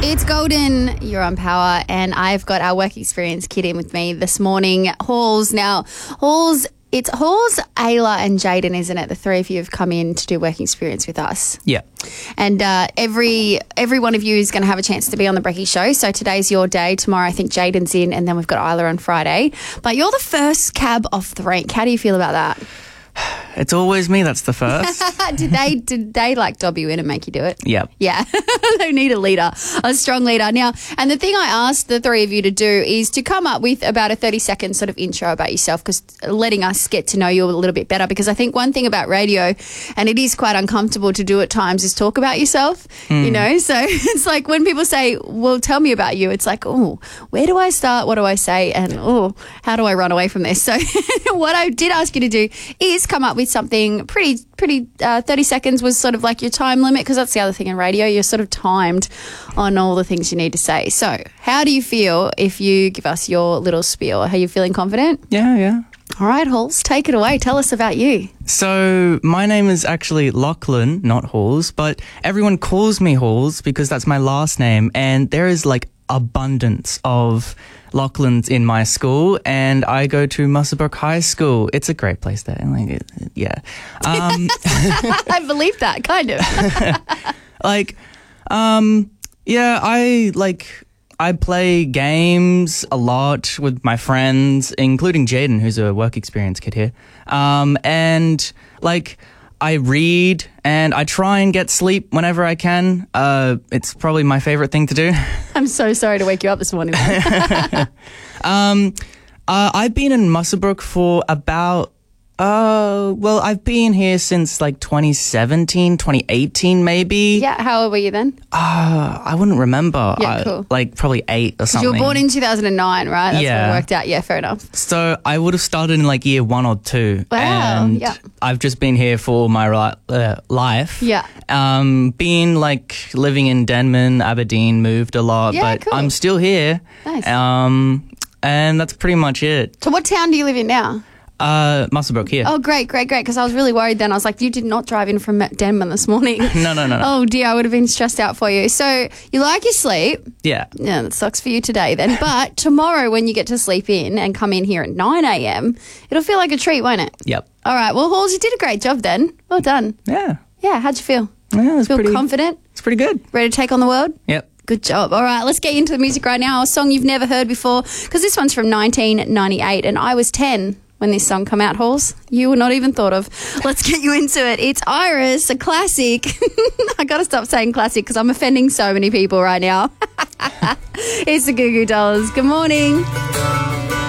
It's Golden, you're on Power, and I've got our work experience kid in with me this morning. Halls. Now, it's Halls, Ayla and Jaden, isn't it? The three of you have come in to do work experience with us. Yeah. And every one of you is going to have a chance to be on the Brekkie Show. So today's your day. Tomorrow I think Jaden's in, and then we've got Ayla on Friday. But you're the first cab off the rank. How do you feel about that? It's always me that's the first. Did they like dob you in and make you do it? Yep. Yeah. They need a leader, a strong leader. Now, and the thing I asked the three of you to do is to come up with about a 30-second sort of intro about yourself, because letting us get to know you a little bit better, because I think one thing about radio, and it is quite uncomfortable to do at times, is talk about yourself, you know? So it's like when people say, well, tell me about you, it's like, oh, where do I start? What do I say? And, oh, how do I run away from this? So what I did ask you to do is come up with something pretty 30 seconds was sort of like your time limit, because that's the other thing in radio, you're sort of timed on all the things you need to say. So how do you feel if you give us your little spiel? Are you feeling confident? Yeah. All right, Halls, take it away. Tell us about you. So my name is actually Lachlan, not Halls, but everyone calls me Halls because that's my last name, and there is like abundance of Lachlan's in my school, and I go to Muswellbrook High School. It's a great place there. Yeah. I believe that, kind of. I play games a lot with my friends, including Jaden, who's a work experience kid here. And I read and I try and get sleep whenever I can. It's probably my favorite thing to do. I'm so sorry to wake you up this morning. I've been in Muswellbrook for about, I've been here since 2017, 2018 maybe. Yeah, how old were you then? I wouldn't remember. Yeah, cool. Probably 8 or something. You were born in 2009, right? That's yeah. what it worked out. Yeah, fair enough. So I would have started in year 1 or 2. Wow, and yeah. I've just been here for all my life. Yeah. Been living in Denman, Aberdeen, moved a lot, yeah, but cool. I'm still here. Nice. And that's pretty much it. So what town do you live in now? Muswellbrook here. Oh, great. Because I was really worried then. I was like, you did not drive in from Denman this morning. No. Oh, dear. I would have been stressed out for you. So you like your sleep. Yeah. Yeah, that sucks for you today then. But tomorrow when you get to sleep in and come in here at 9 a.m, it'll feel like a treat, won't it? Yep. All right. Well, Halls, you did a great job then. Well done. Yeah. Yeah, how'd you feel? Yeah, Feel confident? It's pretty good. Ready to take on the world? Yep. Good job. All right, let's get into the music right now. A song you've never heard before, because this one's from 1998 and I was 10 when this song came out, Halls. You were not even thought of. Let's get you into it. It's Iris, a classic. I got to stop saying classic because I'm offending so many people right now. It's the Goo Goo Dolls. Good morning.